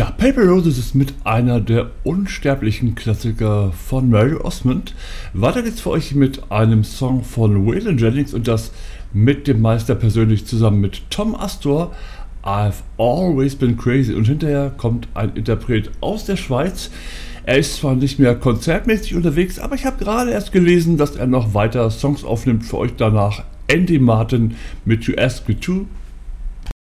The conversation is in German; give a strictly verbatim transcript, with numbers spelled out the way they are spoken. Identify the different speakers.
Speaker 1: Ja, Paper Roses ist mit einer der unsterblichen Klassiker von Mary Osmond. Weiter geht's für euch mit einem Song von Waylon Jennings und das mit dem Meister persönlich zusammen mit Tom Astor. I've always been crazy. Und hinterher kommt ein Interpret aus der Schweiz. Er ist zwar nicht mehr konzertmäßig unterwegs, aber ich habe gerade erst gelesen, dass er noch weiter Songs aufnimmt für euch danach. Andy Martin mit You Ask Me To.